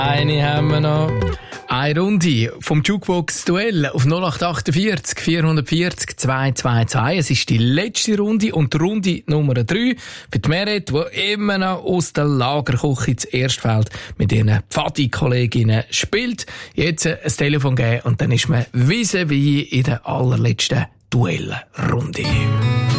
Eine haben wir noch. Eine Runde vom Jukebox-Duell auf 0848 440 222. Es ist die letzte Runde und die Runde Nummer 3 für die Meret, die immer noch aus der Lagerküche ins Erstfeld mit ihren Pfadi-Kolleginnen spielt. Jetzt ein Telefon geben und dann ist man vis-à-vis in der allerletzten Duellrunde.